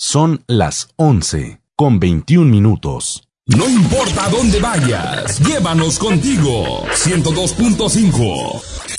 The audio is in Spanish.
Son las 11:21. No importa dónde vayas, llévanos contigo. 102.5